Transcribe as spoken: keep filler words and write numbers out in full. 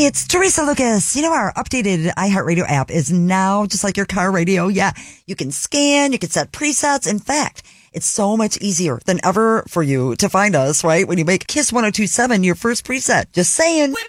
Hey, it's Teresa Lucas. You know, our updated iHeartRadio app is now just like your car radio. Yeah, you can scan, you can set presets. In fact, it's so much easier than ever for you to find us, right? When you make Kiss one oh two point seven your first preset. Just saying.